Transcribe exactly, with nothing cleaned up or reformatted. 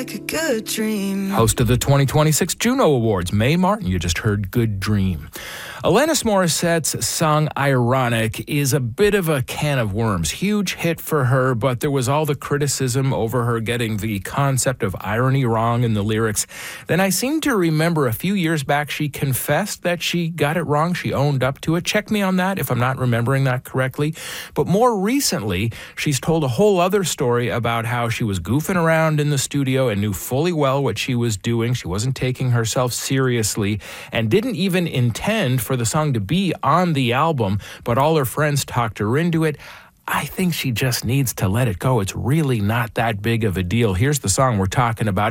like a good dream. Host of the twenty twenty-six Juno Awards, Mae Martin. You just heard Good Dream. Alanis Morissette's song Ironic is a bit of a can of worms. Huge hit for her, but there was all the criticism over her getting the concept of irony wrong in the lyrics. Then I seem to remember a few years back she confessed that she got it wrong. She owned up to it. Check me on that if I'm not remembering that correctly. But more recently, she's told a whole other story about how she was goofing around in the studio and knew fully well what she was doing. She wasn't taking herself seriously and didn't even intend for the song to be on the album, but all her friends talked her into it. I think she just needs to let it go. It's really not that big of a deal. Here's the song we're talking about.